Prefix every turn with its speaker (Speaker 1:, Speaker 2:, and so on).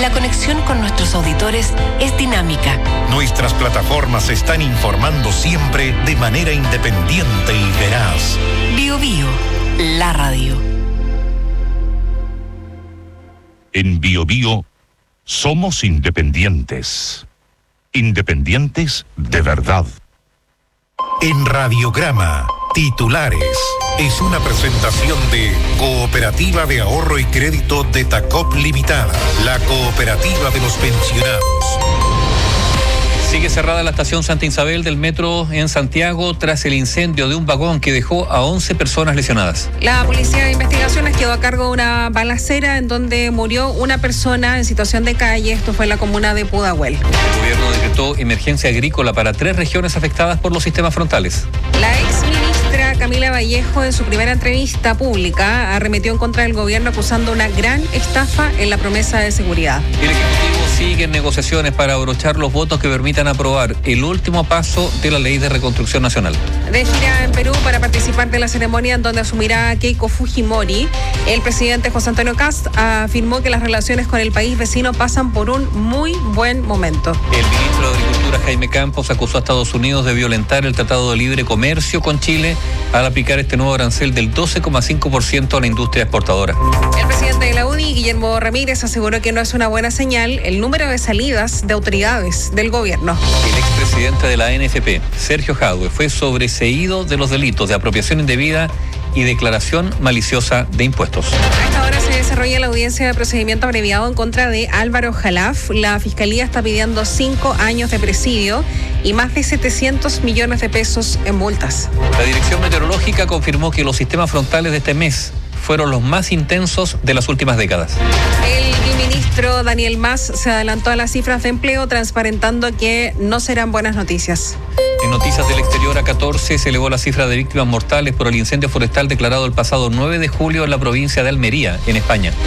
Speaker 1: La conexión con nuestros auditores es dinámica.
Speaker 2: Nuestras plataformas se están informando siempre de manera independiente y veraz.
Speaker 1: BioBio, la radio.
Speaker 3: En BioBio somos independientes. Independientes de verdad.
Speaker 2: En Radiograma, titulares. Es una presentación de Cooperativa de Ahorro y Crédito de Tacop Limitada, la cooperativa de los pensionados.
Speaker 4: Sigue cerrada la estación Santa Isabel del metro en Santiago tras el incendio de un vagón que dejó a 11 personas lesionadas.
Speaker 5: La Policía de Investigaciones quedó a cargo de una balacera en donde murió una persona en situación de calle. Esto fue en la comuna de Pudahuel.
Speaker 4: El gobierno decretó emergencia agrícola para 3 regiones afectadas por los sistemas frontales.
Speaker 5: La exministra Camila Vallejo, en su primera entrevista pública, arremetió en contra del gobierno acusando una gran estafa en la promesa de seguridad.
Speaker 4: El Ejecutivo sigue en negociaciones para abrochar los votos que permitan aprobar el último paso de la Ley de Reconstrucción Nacional.
Speaker 5: De gira en Perú para participar de la ceremonia en donde asumirá Keiko Fujimori, el presidente José Antonio Kast afirmó que las relaciones con el país vecino pasan por un muy buen momento.
Speaker 4: El ministro de Agricultura, Jaime Campos, acusó a Estados Unidos de violentar el Tratado de Libre Comercio con Chile al aplicar este nuevo arancel del 12,5% a la industria exportadora.
Speaker 5: El presidente de la UDI, Guillermo Ramírez, aseguró que no es una buena señal el número de salidas de autoridades del gobierno.
Speaker 4: El expresidente de la ANFP, Sergio Jadue, fue sobreseído de los delitos de apropiación indebida y declaración maliciosa de impuestos.
Speaker 5: A esta hora se desarrolla la audiencia de procedimiento abreviado en contra de Álvaro Jalaf. La Fiscalía está pidiendo 5 años de presidio y más de 700 millones de pesos en multas.
Speaker 4: La Dirección Meteorológica confirmó que los sistemas frontales de este mes fueron los más intensos de las últimas décadas.
Speaker 5: El ministro Daniel Mas se adelantó a las cifras de empleo, transparentando que no serán buenas noticias.
Speaker 4: En Noticias del Exterior, a 14 se elevó la cifra de víctimas mortales por el incendio forestal declarado el pasado 9 de julio en la provincia de Almería, en España.